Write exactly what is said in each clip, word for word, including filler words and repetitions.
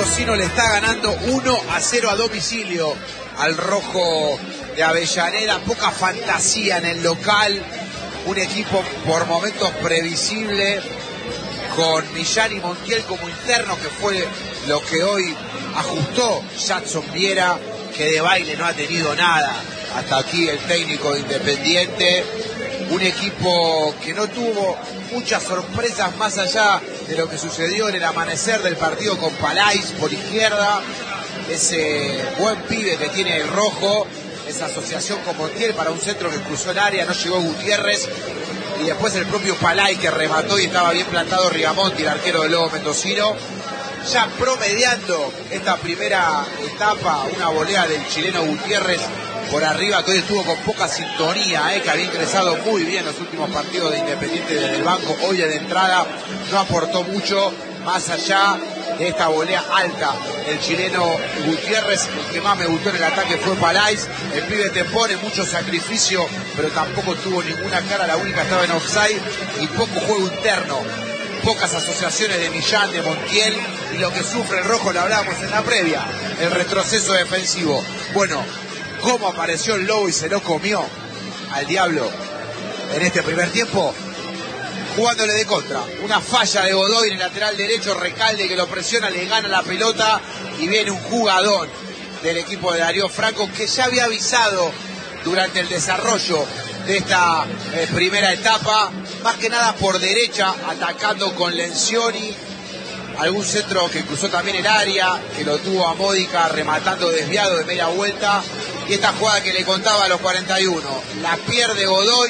Mendocino le está ganando uno a cero a domicilio al rojo de Avellaneda. Poca fantasía en el local, un equipo por momentos previsible, con Millán y Montiel como interno, que fue lo que hoy ajustó Jackson Viera, que de baile no ha tenido nada hasta aquí el técnico de Independiente. Un equipo que no tuvo muchas sorpresas más allá de lo que sucedió en el amanecer del partido con Palais por izquierda, ese buen pibe que tiene el rojo, esa asociación con Montiel para un centro que cruzó el área, no llegó Gutiérrez, y después el propio Palais que remató y estaba bien plantado Rigamonti, el arquero del Lobo Mendocino. Ya promediando esta primera etapa, una volea del chileno Gutiérrez por arriba, que hoy estuvo con poca sintonía, eh, que había ingresado muy bien los últimos partidos de Independiente desde el banco. Hoy de entrada no aportó mucho, más allá de esta volea alta el chileno Gutiérrez. El que más me gustó en el ataque fue Palais. El pibe te pone mucho sacrificio, pero tampoco tuvo ninguna cara, la única estaba en offside, y poco juego interno, pocas asociaciones de Millán, de Montiel, y lo que sufre el rojo, lo hablábamos en la previa, el retroceso defensivo. Bueno, cómo apareció el Lobo y se lo comió al Diablo en este primer tiempo, jugándole de contra. Una falla de Godoy en el lateral derecho, Recalde que lo presiona, le gana la pelota y viene un jugadón del equipo de Darío Franco, que ya había avisado durante el desarrollo de esta eh, primera etapa, más que nada por derecha, atacando con Lencioni, algún centro que cruzó también el área, que lo tuvo a Módica rematando desviado de media vuelta, y esta jugada que le contaba a los cuarenta y uno, la pierde Godoy,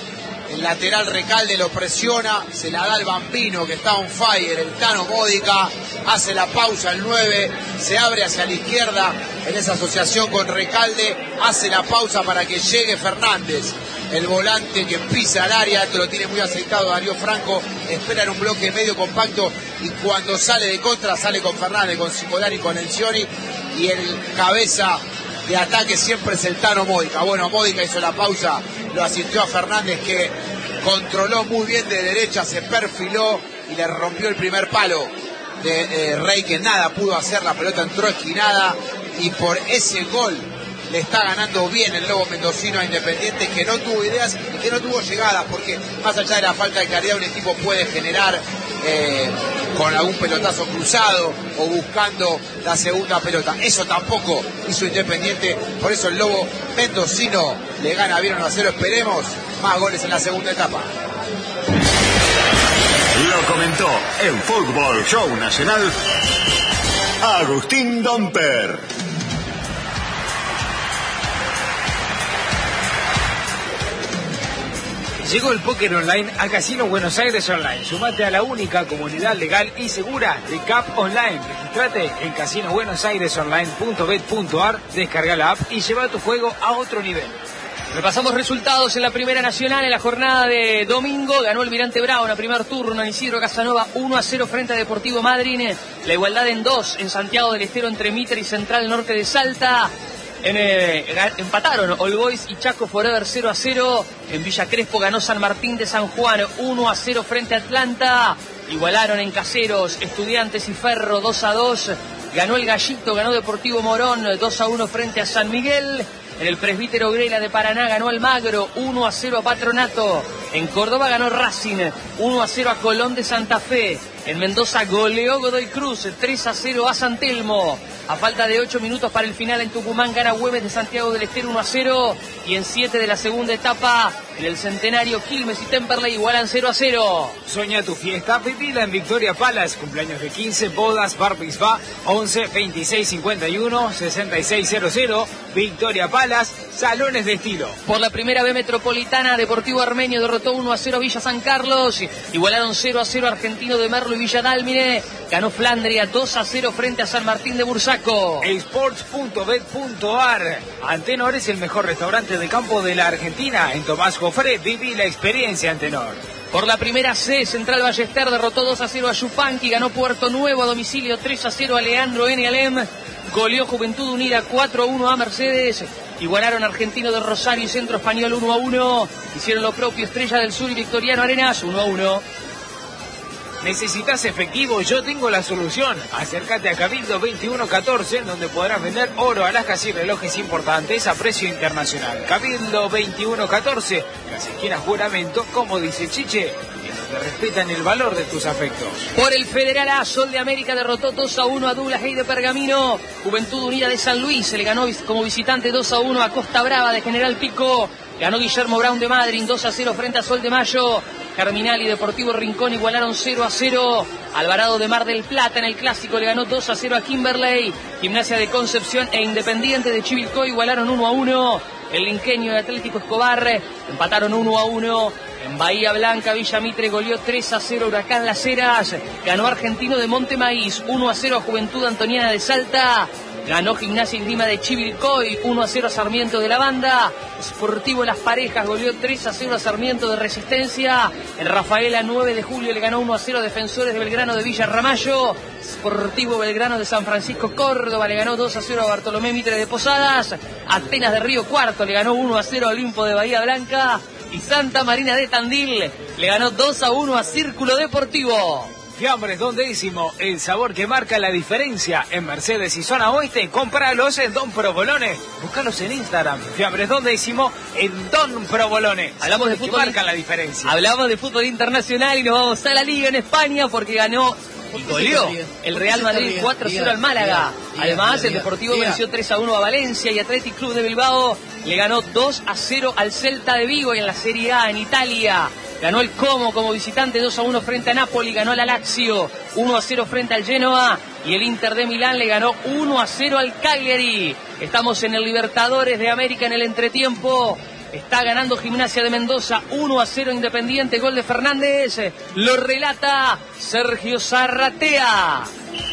el lateral Recalde lo presiona, se la da al Bambino que está on fire, el Tano Módica, hace la pausa el nueve, se abre hacia la izquierda en esa asociación con Recalde, hace la pausa para que llegue Fernández, el volante que pisa al área, esto lo tiene muy aceitado Darío Franco, espera en un bloque medio compacto, y cuando sale de contra sale con Fernández, con Cicolari, con Lencioni, y el cabeza de ataque siempre es el Tano Módica. Bueno, Módica hizo la pausa, lo asistió a Fernández, que controló muy bien de derecha, se perfiló y le rompió el primer palo de eh, Rey, que nada pudo hacer, la pelota entró esquinada, y por ese gol le está ganando bien el Lobo Mendocino a Independiente, que no tuvo ideas y que no tuvo llegadas, porque más allá de la falta de claridad, un equipo puede generar eh, con algún pelotazo cruzado o buscando la segunda pelota. Eso tampoco hizo Independiente, por eso el Lobo Mendocino le gana bien uno a cero. Esperemos más goles en la segunda etapa. Lo comentó en Fútbol Show Nacional Agustín Domper. Llegó el póker online a Casino Buenos Aires Online. Sumate a la única comunidad legal y segura de C A P Online. Registrate en casino buenos aires online punto bet punto ar, descarga la app y lleva tu juego a otro nivel. Repasamos resultados en la Primera Nacional en la jornada de domingo. Ganó el Mirante Bravo en el primer turno en Isidro Casanova uno a cero frente a Deportivo Madryn. La igualdad en dos en Santiago del Estero entre Mitre y Central Norte de Salta. En, eh, empataron All Boys y Chaco Forever cero a cero. En Villa Crespo ganó San Martín de San Juan uno a cero frente a Atlanta. Igualaron en Caseros Estudiantes y Ferro dos a dos. Ganó el Gallito, ganó Deportivo Morón dos a uno frente a San Miguel. En el Presbítero Grela de Paraná ganó Almagro uno a cero a Patronato. En Córdoba ganó Racing uno a cero a Colón de Santa Fe. En Mendoza goleó Godoy Cruz tres a cero a San Telmo. A falta de ocho minutos para el final en Tucumán gana Güemes de Santiago del Estero uno a cero. Y en siete de la segunda etapa, en el Centenario, Quilmes y Temperley igualan cero a cero. Soña tu fiesta, vivila en Victoria Palace. Cumpleaños de quince, bodas, bar mitzvah, once, veintiséis, cincuenta y uno, sesenta y seis cero cero. Victoria Palace, salones de estilo. Por la primera B metropolitana, Deportivo Armenio derrotó uno a cero a Villa San Carlos. Igualaron cero a cero Argentino de Merlo y Villa Dálmine. Ganó Flandria dos a cero frente a San Martín de Bursaco. Sports punto bet punto ar. Antenor es el mejor restaurante de campo de la Argentina. En Tomás Jofré, viví la experiencia Antenor. Por la primera C, Central Ballester derrotó dos a cero a Yupanqui. Ganó Puerto Nuevo a domicilio tres a cero a Leandro N. Alem. Goleó Juventud Unida cuatro a uno a Mercedes. Igualaron Argentino de Rosario y Centro Español uno a uno. Hicieron lo propio Estrella del Sur y Victoriano Arenas uno a uno. ¿Necesitas efectivo? Yo tengo la solución. Acércate a Cabildo veintiuno catorce, donde podrás vender oro, alhajas y relojes importantes a precio internacional. Cabildo veintiuno catorce, las esquinas juramento, como dice Chiche, que respetan el valor de tus afectos. Por el Federal A, Sol de América derrotó dos a uno a Douglas Haig de Pergamino. Juventud Unida de San Luis se le ganó como visitante dos a uno a Costa Brava de General Pico. Ganó Guillermo Brown de Madryn dos a cero frente a Sol de Mayo. Germinal y Deportivo Rincón igualaron cero a cero. Alvarado de Mar del Plata en el Clásico le ganó dos a cero a Kimberley. Gimnasia de Concepción e Independiente de Chivilcoy igualaron uno a uno. El Linqueño de Atlético Escobar empataron uno a uno. En Bahía Blanca, Villa Mitre goleó tres a cero Huracán Las Heras. Ganó Argentino de Monte Maíz uno a cero a Juventud Antoniana de Salta. Ganó Gimnasia y Esgrima de Chivilcoy uno a cero a Sarmiento de la Banda. Sportivo Las Parejas goleó tres a cero a Sarmiento de Resistencia. En Rafaela nueve de julio le ganó uno a cero a Defensores de Belgrano de Villa Ramallo. Sportivo Belgrano de San Francisco Córdoba le ganó dos a cero a Bartolomé Mitre de Posadas. Atenas de Río Cuarto le ganó uno a cero a Olimpo de Bahía Blanca. Y Santa Marina de Tandil le ganó dos a uno a Círculo Deportivo. Fiambres Don Décimo, el sabor que marca la diferencia en Mercedes y Zona Oeste. Cómpralos en Don Provolone. Búscalos en Instagram. Fiambres Don Décimo en Don Provolone. Hablamos de fútbol. Marcan la diferencia. Hablamos de fútbol internacional y nos vamos a la Liga en España porque ganó y goleó el Real Madrid cuatro a cero al Málaga. Además, el Deportivo venció tres a uno a Valencia y Athletic Club de Bilbao le ganó dos a cero al Celta de Vigo. Y en la Serie A en Italia ganó el Como como visitante dos a uno frente a Napoli. Ganó la Lazio uno a cero frente al Genoa. Y el Inter de Milán le ganó uno a cero al Cagliari. Estamos en el Libertadores de América en el entretiempo. Está ganando Gimnasia de Mendoza uno a cero Independiente, gol de Fernández. Lo relata Sergio Zarratea.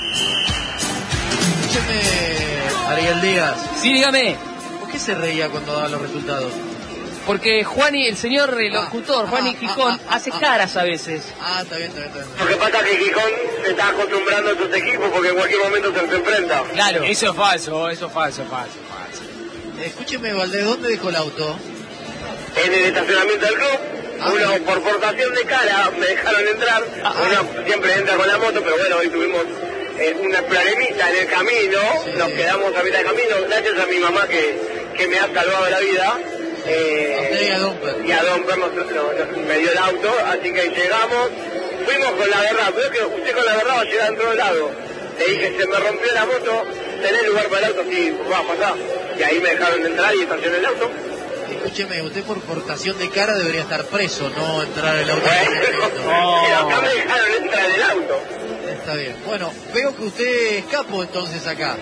Escúcheme, Ariel Díaz. Sí, dígame. ¿Por qué se reía cuando daban los resultados? Porque Juani, el señor el locutor, ah, Juani ah, Gijón, ah, ah, hace caras a veces. Ah, está bien, está bien, está bien. Lo que pasa es que Gijón se está acostumbrando a sus equipos porque en cualquier momento se enfrenta. Claro. Eso es falso, eso es falso, falso, falso. Escúcheme, Valdés, ¿dónde dejó el auto? En el estacionamiento del club. Ah, uno bien. por portación de cara me dejaron entrar. Ah, uno siempre entra con la moto, pero bueno, hoy tuvimos eh, una problemita en el camino. Sí. Nos quedamos a mitad de camino, gracias a mi mamá que, que me ha salvado la vida. Eh, a usted y a Domper. Y a Domper nos, nos, nos, me dio el auto, así que llegamos. Fuimos con la verdad, veo que usted con la verdad va a llegar dentro del lado. Le dije, se me rompió la moto, ¿tenés lugar para el auto? Sí, va a pasar. Y ahí me dejaron entrar y estacioné el auto. Escúcheme, usted por portación de cara debería estar preso, no entrar en el auto. Bueno, pero acá me dejaron entrar en el auto. Está bien. Bueno, veo que usted escapó entonces acá.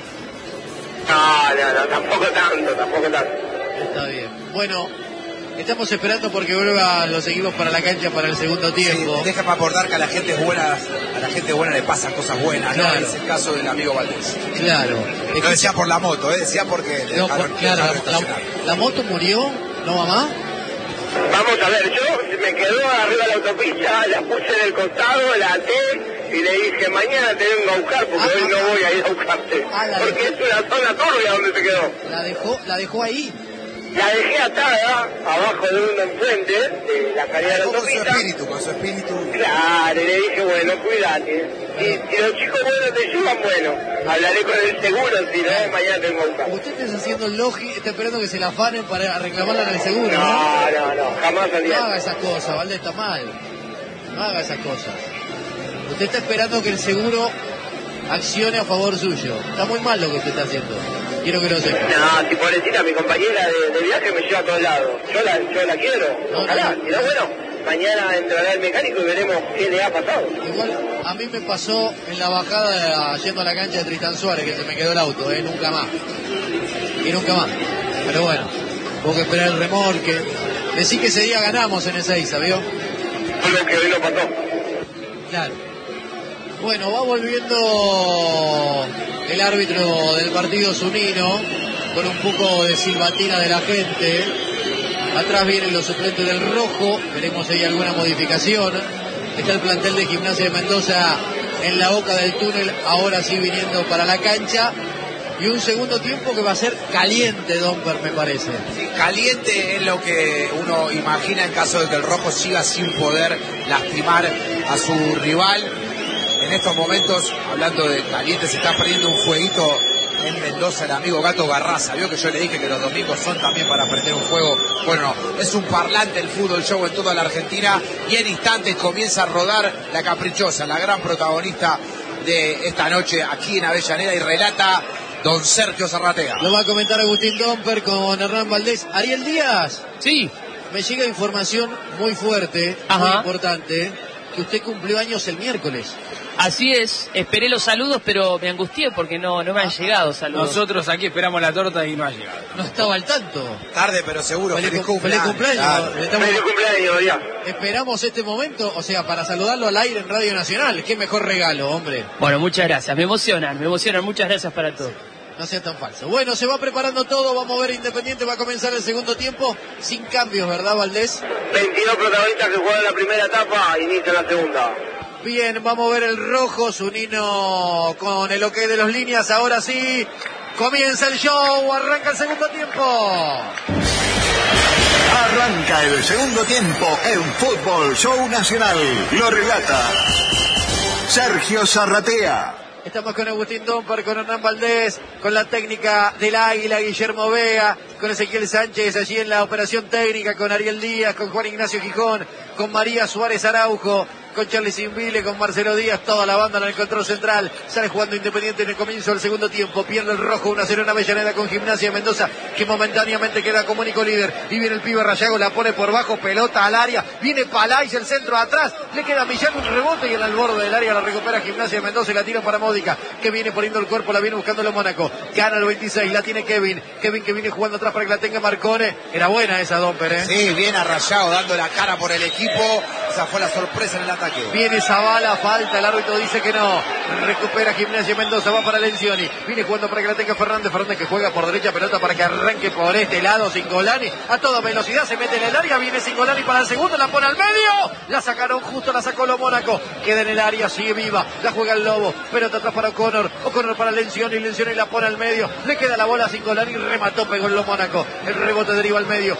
No, no, no, tampoco tanto, tampoco tanto. Está bien. Bueno, estamos esperando porque vuelvan los equipos para la cancha para el segundo tiempo. Sí, déjame aportar que a la gente buena, a la gente buena le pasan cosas buenas, claro. ¿no? Es el caso del amigo Valdés. Claro. No decía por la moto, ¿eh? Decía porque le No, dejaron, por, claro, dejaron la, estacionar. la moto murió, ¿no, mamá? Vamos a ver, yo me quedó arriba de la autopista, la puse en el costado, la até y le dije, mañana te vengo a buscar porque Ah, hoy no ah, voy a ir a buscarte. Ah, la porque dejó. es una zona turbia donde se quedó. La dejó, la dejó ahí. La dejé atada abajo de un enfrente de la calidad de la Con su autopista. espíritu, con su espíritu. Claro, y le dije, bueno, cuídate. Si, si los chicos buenos te llevan, bueno, hablaré con el seguro, si no, mañana te vengo a buscar. Usted está haciendo lógica, está esperando que se la afanen para reclamarla en el seguro, ¿no? No, no, no, jamás al No día. haga esas cosas, Valdés, está mal. No haga esas cosas. Usted está esperando que el seguro accione a favor suyo. Está muy mal lo que usted está haciendo. Quiero que lo sepa. No, si pobrecita, mi compañera de, de viaje me lleva a todos lados. Yo la, yo la quiero, No, ojalá. no. Si no, bueno, mañana entrará el mecánico y veremos qué le ha pasado. Igual a mí me pasó en la bajada de- yendo a la cancha de Tristán Suárez, que se me quedó el auto, ¿eh? Nunca más. Y nunca más. Pero bueno, hubo que esperar el remolque. Decí que ese día ganamos en Ezeiza, ¿vio? Algo que hoy no pasó. Claro. Bueno, va volviendo el árbitro del partido Zunino con un poco de silbatina de la gente. Atrás vienen los suplentes del rojo. Veremos si hay alguna modificación. Está el plantel de Gimnasia de Mendoza en la boca del túnel, ahora sí viniendo para la cancha. Y un segundo tiempo que va a ser caliente, Domper, me parece. Sí, caliente es lo que uno imagina en caso de que el rojo siga sin poder lastimar a su rival. En estos momentos, hablando de caliente, se está perdiendo un fueguito en Mendoza el amigo Gato Garraza. Vio que yo le dije que los domingos son también para prender un fuego. Bueno, es un parlante el fútbol show en toda la Argentina y en instantes comienza a rodar la caprichosa, la gran protagonista de esta noche aquí en Avellaneda, y relata don Sergio Zarratea. Lo va a comentar Agustín Domper con Hernán Valdés. Ariel Díaz. Sí. Me llega información muy fuerte, Ajá. muy importante, que usted cumplió años el miércoles. Así es, esperé los saludos, pero me angustié porque no, no me han llegado saludos. Nosotros aquí esperamos la torta y no ha llegado. No estaba al tanto. Tarde pero seguro. Feliz, Feliz cum- feliz cumpleaños. cumpleaños. Claro. Estamos- Feliz cumpleaños, ya. Esperamos este momento, o sea, para saludarlo al aire en Radio Nacional. Qué mejor regalo, hombre. Bueno, muchas gracias, me emocionan, me emocionan, muchas gracias para todos. No sea tan falso. Bueno, se va preparando todo. Vamos a ver Independiente. Va a comenzar el segundo tiempo sin cambios, ¿verdad, Valdés? veintidós protagonistas que jugaron la primera etapa, inicia la segunda. Bien, vamos a ver el rojo. Zunino con el ok de los líneas. Ahora sí, comienza el show. Arranca el segundo tiempo. Arranca el segundo tiempo en Fútbol Show Nacional. Lo relata Sergio Zarratea. Estamos con Agustín Domper, con Hernán Valdés, con la técnica del Águila, Guillermo Vega, con Ezequiel Sánchez allí en la operación técnica, con Ariel Díaz, con Juan Ignacio Gijón, con María Suárez Araujo, con Charlie Simbile, con Marcelo Díaz, toda la banda en el control central. Sale jugando Independiente en el comienzo del segundo tiempo. Pierde el rojo uno a cero en Avellaneda con Gimnasia de Mendoza, que momentáneamente queda como único líder. Y viene el pibe Rayago, la pone por bajo, pelota al área. Viene Palais, el centro atrás. Le queda a Millán un rebote y en el borde del área la recupera Gimnasia de Mendoza y la tira para Módica, que viene poniendo el cuerpo, la viene buscando el Mónaco. Gana el veintiséis, la tiene Kevin. Kevin que viene jugando atrás para que la tenga Marcone. Era buena esa, Domper, ¿eh? Sí, bien arrayado, dando la cara por el equipo. Esa fue la sorpresa en el ataque. Viene Zavala, falta, el árbitro dice que no. Recupera Gimnasia Mendoza, va para Lencioni. Viene jugando para que la tenga Fernández. Fernández que juega por derecha, pelota para que arranque por este lado. Singolani a toda velocidad, se mete en el área. Viene Singolani para el segundo, la pone al medio. La sacaron justo, la sacó lo Mónaco. Queda en el área, sigue viva. La juega el Lobo. Pelota atrás para O'Connor. O'Connor para Lencioni. Lencioni la pone al medio. Le queda la bola a Singolani. Remató, pegó en lo Mónaco. El rebote deriva al medio.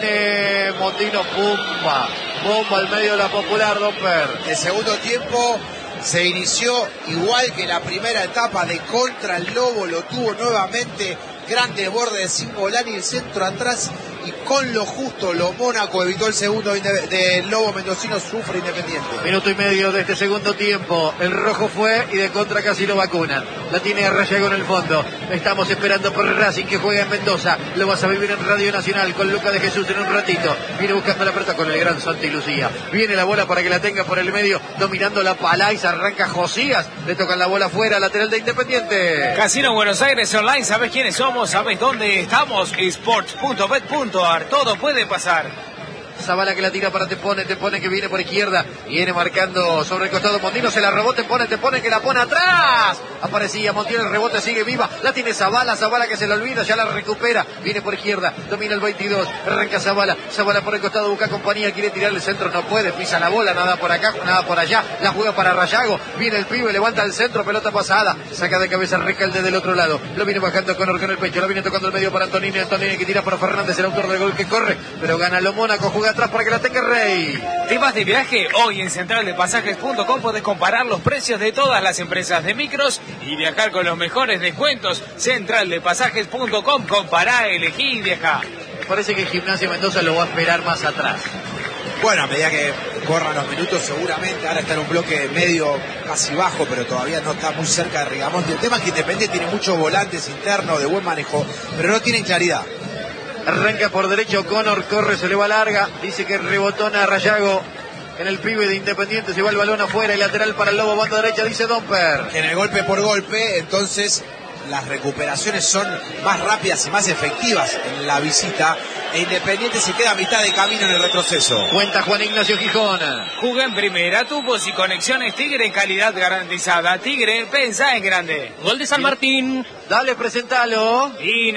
Viene Motino, pumba. Bomba al medio de la Popular, Domper. El segundo tiempo se inició igual que la primera etapa, de contra. El Lobo lo tuvo nuevamente, grande borde de Singolani, el centro atrás, y con lo justo lo Mónaco evitó el segundo del Lobo mendocino. Sufre Independiente. Minuto y medio de este segundo tiempo. El rojo fue y de contra casi lo vacunan. La tiene Rayago en el fondo. Estamos esperando por Racing, que juega en Mendoza. Lo vas a vivir en Radio Nacional con Luca de Jesús en un ratito. Viene buscando la pelota con el gran Santi Lucía. Viene la bola para que la tenga por el medio, dominando la Palais. Arranca Josías. Le tocan la bola afuera, lateral de Independiente. Casino Buenos Aires Online, ¿sabes quiénes somos? ¿Sabes dónde estamos? Sports punto bet punto ar, todo puede pasar. Zavala que la tira para Tepone, Tepone que viene por izquierda, viene marcando sobre el costado Montino, se la robó Tepone, Tepone que la pone atrás, aparecía Montino, el rebote sigue viva, la tiene Zavala, Zavala que se la olvida, ya la recupera, viene por izquierda, domina el veintidós, arranca Zavala, Zavala por el costado, busca compañía, quiere tirar el centro, no puede, pisa la bola, nada por acá, nada por allá, la juega para Rayago, viene el pibe, levanta el centro, pelota pasada, saca de cabeza Recalde del otro lado, lo viene bajando con Orca en el pecho, lo viene tocando el medio para Antonini, Antonini que tira para Fernández, el autor del gol que corre, pero gana lo Mónaco, juega atrás para que la tenga Rey. ¿Te vas de viaje? Hoy en central de pasajes punto com podés comparar los precios de todas las empresas de micros y viajar con los mejores descuentos. central de pasajes punto com, compará, elegí y viajá. Parece que Gimnasia Mendoza lo va a esperar más atrás. Bueno, a medida que corran los minutos seguramente, ahora está en un bloque medio casi bajo, pero todavía no está muy cerca de Rigamonti. El tema es que Independiente tiene muchos volantes internos de buen manejo, pero no tienen claridad. Arranca por derecho Connor, corre, se le va larga, dice que rebotona a Rayago en el pibe de Independiente, se va el balón afuera y lateral para el Lobo, banda derecha, dice Domper. En el golpe por golpe, entonces las recuperaciones son más rápidas y más efectivas en la visita, e Independiente se queda a mitad de camino en el retroceso. Cuenta Juan Ignacio Gijón. Juega en primera, tubos y conexiones Tigre, calidad garantizada. Tigre, pensá en grande. Gol de San Martín. Dale, presentalo.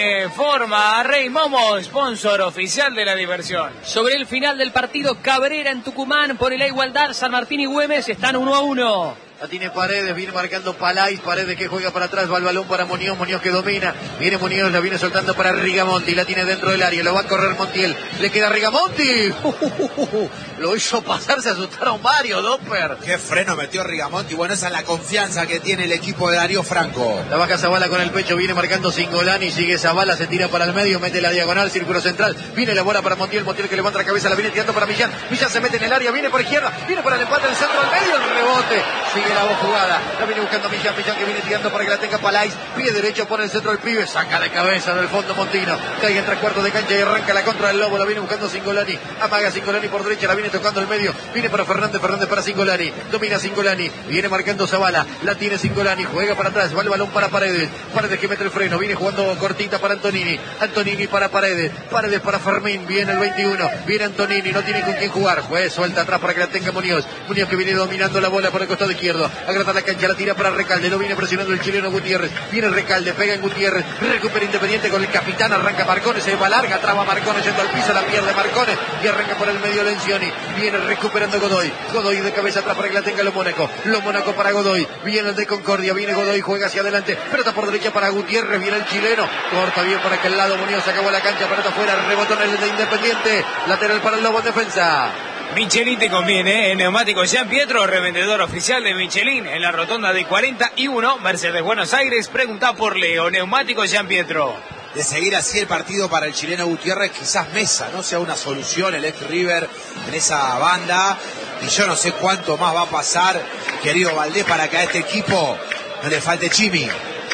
Informa Rey Momo, sponsor oficial de la diversión. Sobre el final del partido, Cabrera en Tucumán, por la igualdad, San Martín y Güemes están uno a uno. La tiene Paredes, viene marcando Palais, Paredes que juega para atrás, va el balón para Muñoz, Muñoz que domina, viene Muñoz, la viene soltando para Rigamonti, la tiene dentro del área, lo va a correr Montiel, le queda Rigamonti, uh, uh, uh, uh. Lo hizo pasar, se asustaron varios, Doper. Qué freno metió Rigamonti, bueno, esa es la confianza que tiene el equipo de Darío Franco. La baja Zavala con el pecho, viene marcando Cingolani, sigue Zavala, se tira para el medio, mete la diagonal, círculo central, viene la bola para Montiel, Montiel que levanta la cabeza, la viene tirando para Millán, Millán se mete en el área, viene por izquierda, viene para el empate, el centro al medio, el rebote, sigue la voz jugada, la viene buscando Millán, Millán que viene tirando para que la tenga Palais, pie derecho pone el centro del pibe, saca de cabeza del fondo Montino, cae en tres cuartos de cancha y arranca la contra del Lobo, la viene buscando Cingolani, amaga Cingolani por derecha, la viene tocando el medio, viene para Fernández, Fernández para Cingolani, domina Cingolani, viene marcando Zavala, la tiene Cingolani, juega para atrás, va el balón para Paredes, Paredes que mete el freno, viene jugando cortita para Antonini, Antonini para Paredes, Paredes para Fermín, viene el veintiuno, viene Antonini, no tiene con quién jugar, juez suelta atrás para que la tenga Muñoz, Muñoz que viene dominando la bola por el costado izquierdo, agrata la cancha, la tira para Recalde, lo viene presionando el chileno Gutiérrez, viene Recalde, pega en Gutiérrez, recupera Independiente con el capitán, arranca Marcones, se va larga, traba Marcones yendo al piso, la pierde Marcones y arranca por el medio Lencioni, viene recuperando Godoy, Godoy de cabeza atrás para que la tenga Lo Mónaco, Lo Mónaco para Godoy, viene el de Concordia, viene Godoy, juega hacia adelante, pelota por derecha para Gutiérrez, viene el chileno, corta bien para aquel lado, Muñoz acabó la cancha, pelota afuera, rebotón el de Independiente, lateral para el Lobo en defensa. Michelin te conviene, ¿eh? Neumático Jean Pietro, revendedor oficial de Michelin en la rotonda de cuarenta y uno, Mercedes Buenos Aires. Pregunta por Leo, Neumático Jean Pietro. De seguir así el partido para el chileno Gutiérrez, quizás Mesa no sea una solución, el ex River en esa banda. Y yo no sé cuánto más va a pasar, querido Valdés, para que a este equipo no le falte Chimi.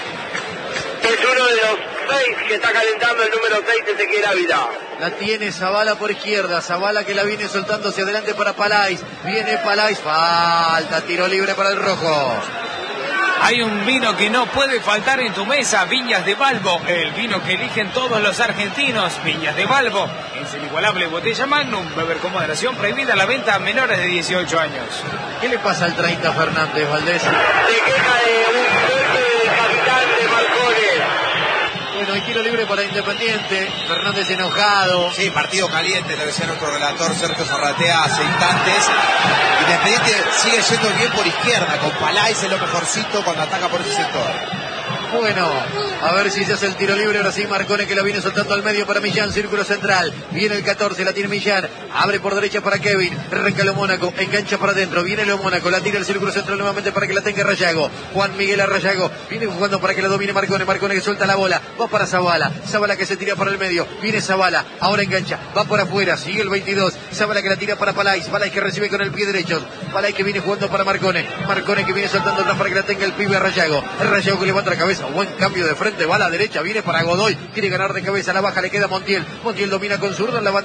Es uno de los seis que está calentando, el número seis, Ezequiel Ávila. La tiene Zavala por izquierda, Zavala que la viene soltando hacia adelante para Palais, viene Palais, falta, tiro libre para el rojo. Hay un vino que no puede faltar en tu mesa, Viñas de Balbo, el vino que eligen todos los argentinos. Viñas de Balbo, es el inigualable botella Magnum, beber con moderación, prohibida la venta a menores de dieciocho años. ¿Qué le pasa al treinta Fernández, Valdés? Se queja de un golpe del capitán de Marcones. Bueno, hay tiro libre para Independiente, Fernández enojado. Sí, partido caliente, lo decía nuestro relator Sergio Zarratea hace instantes. Independiente sigue yendo bien por izquierda, con Palais es lo mejorcito cuando ataca por ese sector. Bueno, a ver si se hace el tiro libre, ahora sí Marcone que la viene soltando al medio para Millán, círculo central, viene el catorce, la tiene Millán, abre por derecha para Kevin, arranca Lo Mónaco, engancha para adentro, viene Lo Mónaco, la tira el círculo central nuevamente para que la tenga Rayago, Juan Miguel Arrayago, viene jugando para que la domine Marcone, Marcone que suelta la bola, va para Zavala, Zavala que se tira para el medio, viene Zavala, ahora engancha, va por afuera, sigue el veintidós, Zavala que la tira para Palais, Palais que recibe con el pie derecho, Palais que viene jugando para Marcone, Marcone que viene soltando atrás para que la tenga el pibe Rayago, Rayago que levanta la cabeza, buen cambio de frente, va a la derecha, viene para Godoy, quiere ganar de cabeza, la baja, le queda Montiel, Montiel domina con zurdo en la banda